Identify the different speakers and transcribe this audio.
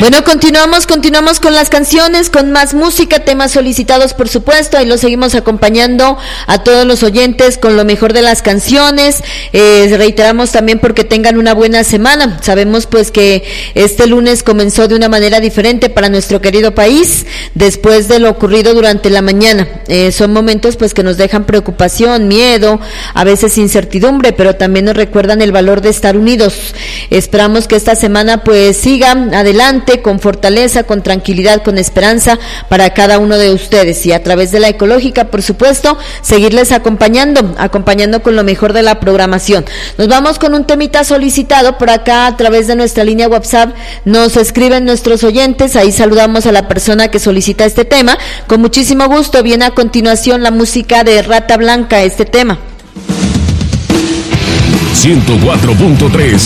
Speaker 1: Bueno, continuamos con las canciones, con más música, temas solicitados por supuesto, ahí los seguimos acompañando a todos los oyentes con lo mejor de las canciones, reiteramos también porque tengan una buena semana, sabemos pues que este lunes comenzó de una manera diferente para nuestro querido país, después de lo ocurrido durante la mañana, son momentos pues que nos dejan preocupación, miedo, a veces incertidumbre, pero también nos recuerdan el valor de estar unidos. Esperamos que esta semana pues siga adelante con fortaleza, con tranquilidad, con esperanza para cada uno de ustedes, y a través de la Ecológica, por supuesto, seguirles acompañando con lo mejor de la programación. Nos vamos con un temita solicitado por acá a través de nuestra línea WhatsApp, nos escriben nuestros oyentes, ahí saludamos a la persona que solicita este tema, con muchísimo gusto. Viene a continuación la música de Rata Blanca, este tema.
Speaker 2: 104.3